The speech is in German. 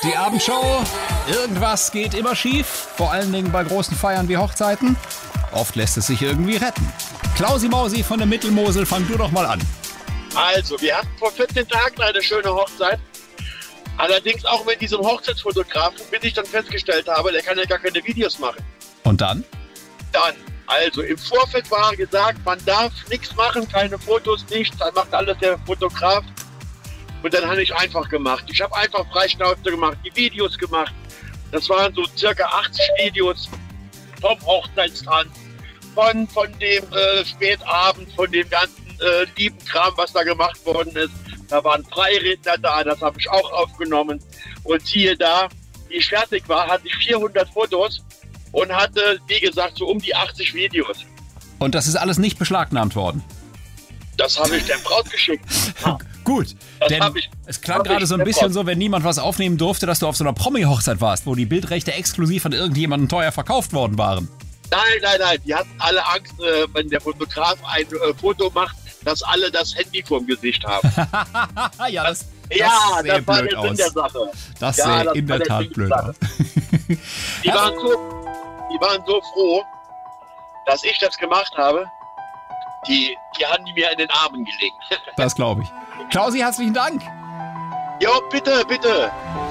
Die Abendshow, irgendwas geht immer schief, vor allen Dingen bei großen Feiern wie Hochzeiten. Oft lässt es sich irgendwie retten. Klausi Mausi von der Mittelmosel, fang du doch mal an. Also, wir hatten vor 14 Tagen eine schöne Hochzeit. Allerdings auch mit diesem Hochzeitsfotografen, bis ich dann festgestellt habe, der kann ja gar keine Videos machen. Und dann? Also im Vorfeld war gesagt, man darf nichts machen, keine Fotos, nichts, dann macht alles der Fotograf. Und dann habe ich einfach gemacht. Ich habe einfach Freischnauze gemacht, die Videos gemacht. Das waren so circa 80 Videos vom Hochzeitstanz, von dem Spätabend, von dem ganzen lieben Kram, was da gemacht worden ist. Da waren Freiredner da, das habe ich auch aufgenommen. Und siehe da, wie ich fertig war, hatte ich 400 Fotos und hatte, wie gesagt, so um die 80 Videos. Und das ist alles nicht beschlagnahmt worden? Das habe ich der Braut geschickt. Ja. Gut, denn es klang gerade so ein bisschen so, wenn niemand was aufnehmen durfte, dass du auf so einer Promi-Hochzeit warst, wo die Bildrechte exklusiv von irgendjemandem teuer verkauft worden waren. Nein. Die hatten alle Angst, wenn der Fotograf ein Foto macht, dass alle das Handy vorm Gesicht haben. Ja, das war sähe der blöd Sinn der Sache. Das sähe in der Tat blöd aus. Die waren so froh, dass ich das gemacht habe. Die haben die mir in den Armen gelegt. Das glaube ich. Klausi, herzlichen Dank. Jo, bitte.